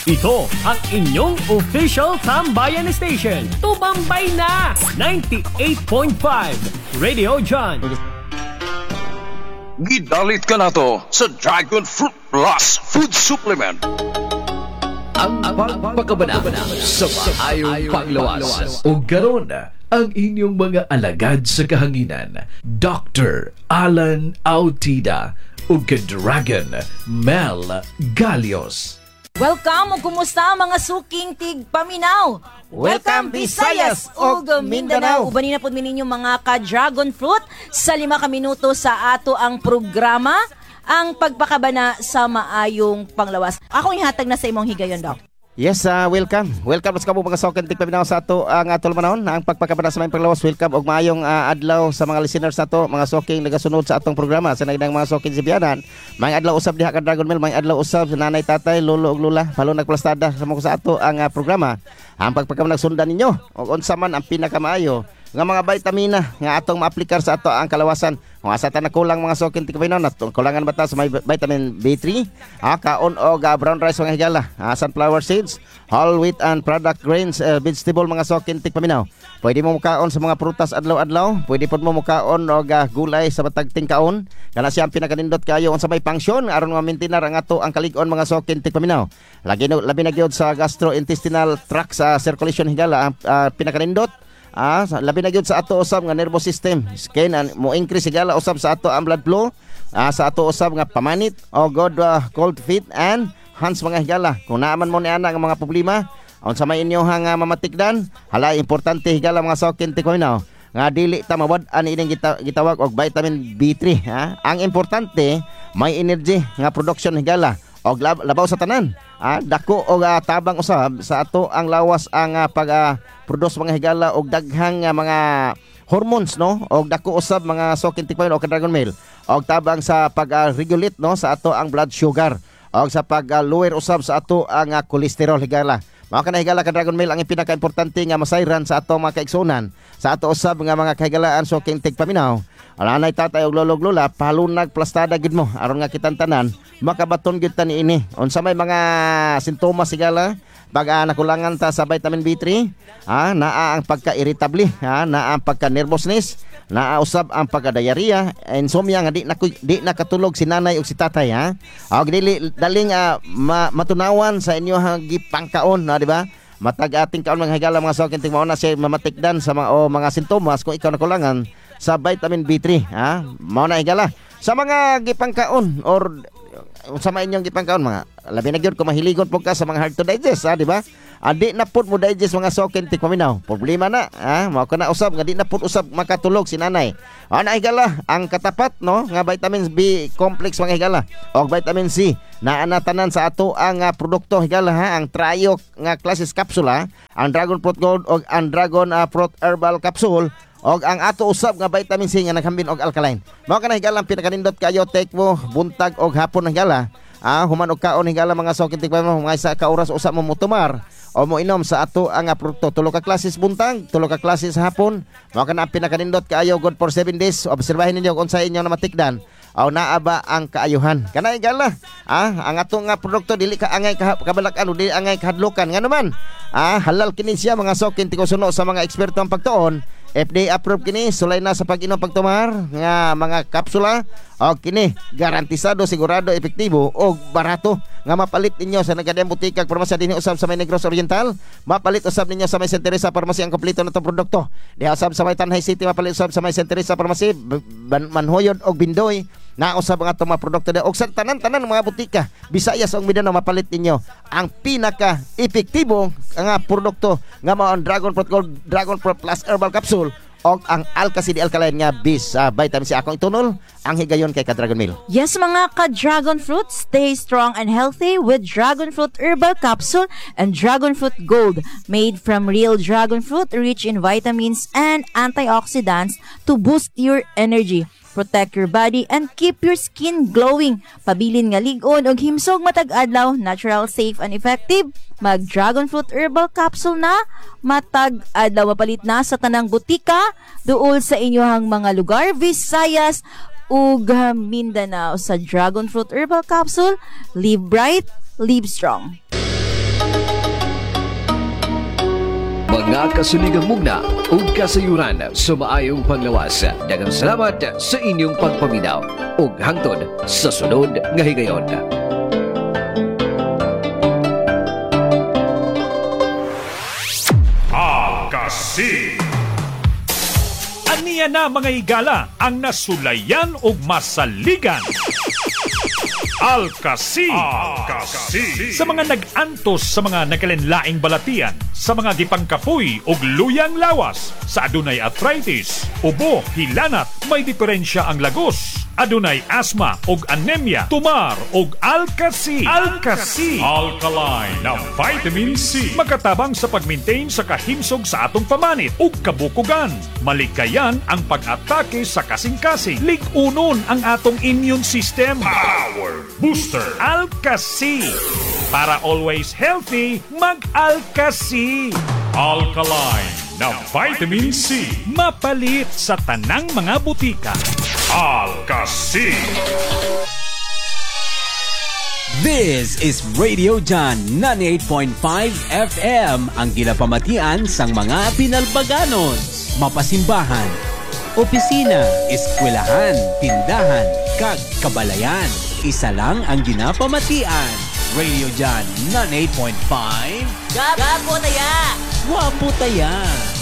Ito ang inyong official Tambayan Station. Tumambay na! 98.5 Radio John. Gidalit ka na to sa Dragon Fruit Plus Food Supplement. Ang pagpakabana sa maayong panglawas. O garon ang inyong mga alagad sa kahanginan, Dr. Alan Autida o ka-Dragon Mel Galios. Welcome o kumusta mga suking tig Paminaw. Welcome Visayas ug Mindanao. Ubanin na po ninyong mga ka-dragon fruit sa 5 ka minuto sa ato ang programa, ang pagpakabana sa maayong panglawas. Ako ihatag na sa imong higayon, Doc. Yes, welcome. Welcome sa mga soken tig Paminaw sa ato ang tulmanon ang pagpakabana sa maayong panglawas. Welcome og maayong adlaw sa mga listeners nato, mga soking nagasunod sa atong programa sa nagdang mga soking sibiyanan. May adlaw usab diha ka Dragon Mel, may adlaw usab sa nanay, tatay, lolo ug lola, palo nagplastada sa ato ang programa. Ang pagpakabana sundan ninyo og unsa man ang pinakamaayo nga mga vitamina nga atong maaplikar sa ato ang kalawasan. Kung asa ta nakulang mga sokin tig Paminaw, kulangan ba ta sa may vitamin B3, kaon og brown rice mga higala, sunflower seeds, whole wheat and product grains, vegetable mga sokin tig Paminaw. Pwede mo mukaon sa mga prutas adlaw-adlaw, pwede pod mo mukaon og gulay sa matag tingkaon. Kana siya ang pinakanindot kayo unsa may function aron ma-maintain ang ato ang kalig-on mga sokin tig Paminaw. Labi na gyud sa gastrointestinal tract sa circulation higala pinakanindot. Labi na gyud sa ato usab nga nervous system, skin and mo increase higala usab sa ato ang blood flow, sa ato usab nga pamanit o good cold feet and hands mga higala. Kung naaman mo ni ana nga mga problema unsa may inyo nga mamatikdan, hala importante higala mga sokin tig Paminaw nga dili ta mawad-an ining gitawag og vitamin B3. Ang importante may energy nga production higala og labaw sa tanan. Dako og tabang usab sa ato ang lawas ang pag-produce mga higala og daghang mga hormones, no, og dako usab mga sokin tig Paminaw o ka-Dragon Mel og tabang sa pag-regulate, no, sa ato ang blood sugar og sa pag-lower usab sa ato ang cholesterol higala. Mga kanahigala ka-Dragon Mel, ang pinaka-importante nga masayran sa ato mga kaigsunan sa ato usab nga mga kahigalaan soking tig Paminaw. Alanay tatay og lolo lola palunag plastada gid mo aron nga kitantanan makabaton gid ta niini. Unsa may mga sintomas sigala pag nakulangan ta sa vitamin B3, naa ang pagka-irritable, naa ang pagka-nervousness, naa usab ang pagka-diarrhea, insomnia nga di nakatulog si nanay ug si tatay, og dili daling matunawan sa inyo gipangkaon, di ba? Matag ating kaon mga higala mga sokin ting mao na siya mamatikdan sa mga sintomas kung ikaw nakulangan sa vitamin B3, mao na higala sa mga gipangkaon or sa mga inyong gipangkaon, mga labi na gyud kung mahiligon po ka sa mga hard to digest, di ba? Di na pud mo digest mga sokin tig Paminaw, problema na, mao ka na usab nga di na pud usab makatulog si nanay. Na higala ang katapat, no, nga vitamin B complex mga higala og vitamin C naa na tanan sa ato ang produkto higala, ang trio nga klases kapsula, ang Dragon Fruit Gold og ang Dragon Fruit Herbal Capsule og ang ato usab nga vitamin C nga naghambin og alkaline. Mao kana higala ang pinakanindot kayo, take mo buntag og hapon higala. Human og kaon higala mga sokin tig Paminaw, mga isa ka oras usab mo mutumar o mo inom sa ato ang produkto. 3 ka klases buntag, 3 ka klases hapon. Mao kana ang pinakanindot kayo, good for 7 days. Obserbahin ninyo kung sa inyo na matikdan o naa ba ang kaayuhan. Kana higala, ang ato nga produkto dili ka angay kabalakan o dili angay kahadlukan. Nga naman, halal kini siya mga sokin tig suno sa mga eksperto ang pagtuon. FDA approved kini, sulay na sa pag-inom pagtumar nga mga kapsula o kini garantisado, sigurado, epektibo o barato nga mapalit ninyo sa nagadayang butika parmasya dinhi usab sa may Negros Oriental, mapalit usab ninyo sa may Santa Teresa Pharmacy ang kompleto natong produkto. Diha usab sa may Tanay City, mapalit usab sa may Santa Teresa Pharmacy, Manhoyod og Bindoy na usab ang atong mga produkto og sa tanan mga butika Visayas ug Mindanao, mapalit ninyo ang pinaka epektibo nga produkto nga mao ang Dragon Fruit Gold, Dragon Fruit Plus Herbal Capsule og ang Alka-CD Alkaline nga bis vitamin C. Akong itunol ang higayon kay ka-Dragon Mel. Yes mga ka-Dragon Fruit, stay strong and healthy with Dragon Fruit Herbal Capsule and Dragon Fruit Gold, made from real dragon fruit, rich in vitamins and antioxidants to boost your energy, protect your body, and keep your skin glowing. Pabilin nga lig-on og himsog matag adlaw, natural, safe, and effective. Mag Dragon Fruit Herbal Capsule na matag adlaw, mapalit na sa tanang butika duol sa inyohang mga lugar, Visayas ug Mindanao. Sa Dragon Fruit Herbal Capsule, live bright, live strong. Mga kasuligang mugna o kasayuran sa maayong panglawas. Daghang salamat sa inyong pagpaminaw. Ug hangtod sa sunod nga higayon. Alcacid. Aniya na mga higala ang nasulayan og masaligan. Alcacid. Sa mga nag-antos sa mga nakalenlaing balatian, sa mga gipangkapoy og luyang lawas, sa adunay arthritis, ubo, hilanat, may diferensya ang lagos. Adunay asthma og anemia, tumar og Alcacid. Alcacid, alkaline na vitamin C, makatabang sa pag-maintain sa kahimsog sa atong pamanit ug kabukugan. Malikayan ang pag-atake sa kasing-kasing. Lig-unon ang atong immune system. Power Booster Alcacid. Para always healthy, mag-Alcacid. Alkaline na vitamin C, mapalit sa tanang mga butika. Alcacid. This is Radio John 98.5 FM, ang ginapamatian sang mga pinalbaganon, mapasimbahan, opisina, eskwelahan, tindahan, kag kabalayan. Isa lang ang ginapamatian. Radio John 98.5. Gapo taya! Wapo taya!